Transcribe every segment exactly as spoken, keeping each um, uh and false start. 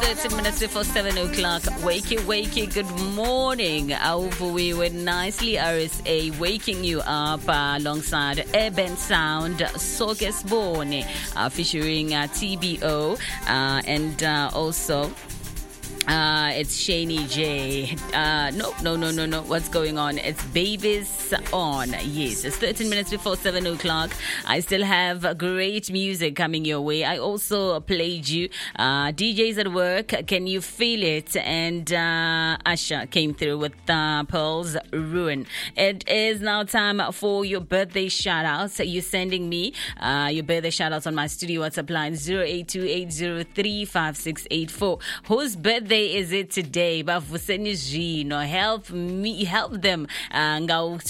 thirteen minutes before seven o'clock. Wakey, wakey, good morning. We were nicely R S A waking you up uh, alongside Urban Sound, Sokes Bone, uh, featuring uh, T B O, uh, and uh, also Uh, it's Shani J. Uh, no, no, no, no, no. What's going on? It's Babies On. Yes, it's thirteen minutes before seven o'clock. I still have great music coming your way. I also played you uh, D Js at work. Can you feel it? And uh, Asha came through with uh, Pearl's Ruin. It is now time for your birthday shout outs. You're sending me uh, your birthday shout outs on my studio WhatsApp line zero eight two eight zero three five six eight four. Whose birthday is it today? Bavuseni Jino, help me, help them. I'm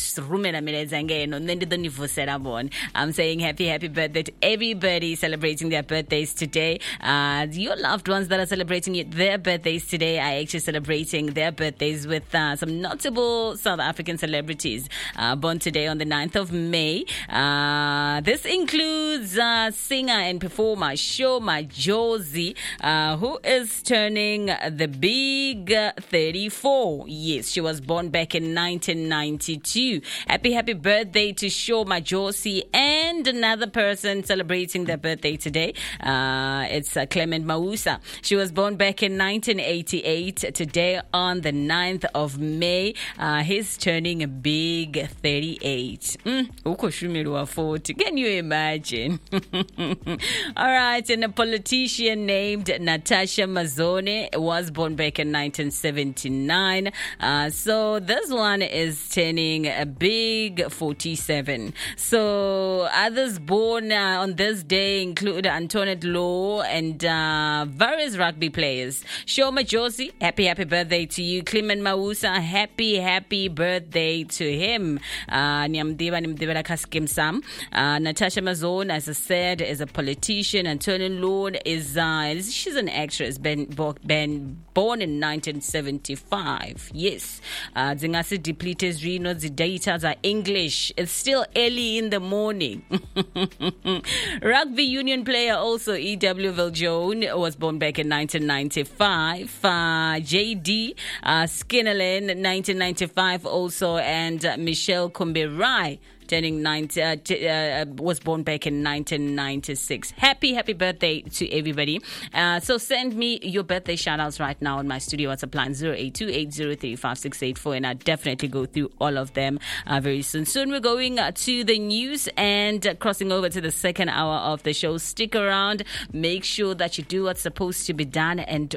saying happy, happy birthday to everybody celebrating their birthdays today. Uh, your loved ones that are celebrating their birthdays today are actually celebrating their birthdays with uh, some notable South African celebrities uh, born today on the ninth of May. Uh, this includes uh, singer and performer Shoma Josie, uh, who is turning the big uh, thirty-four. Yes, she was born back in nineteen ninety-two. Happy, happy birthday to Shoma Josie and another person celebrating their birthday today. Uh, it's uh, Clement Mausa. She was born back in nineteen eighty-eight. Today on the ninth of May, uh, he's turning a big thirty-eight. Mm, forty. Can you imagine? All right, and a politician named Natasha Mazone was born back in nineteen seventy-nine. Uh, so this one is turning a big forty-seven. So others born uh, on this day include Antoinette Law and uh, various rugby players. Shoma Josie, happy, happy birthday to you. Clement Mausa, happy, happy birthday to him. Uh, Natasha Mazone, as I said, is a politician. Antoinette Law is uh, she's an actress. Ben, ben born in nineteen seventy-five. Yes. Uh, Zingasi depleted reno, the data are English. It's still early in the morning. Rugby union player also E W Viljoen was born back in nineteen ninety-five. Uh, J D uh, Skinnerland, nineteen ninety-five also, and uh, Michelle Kumberai, turning ninety, uh, t- uh, was born back in nineteen ninety-six. Happy, happy birthday to everybody. Uh, so send me your birthday shout-outs right now on my studio WhatsApp line zero eight two eight zero three five six eight four, and I'll definitely go through all of them uh, very soon. Soon we're going uh, to the news and uh, crossing over to the second hour of the show. Stick around. Make sure that you do what's supposed to be done and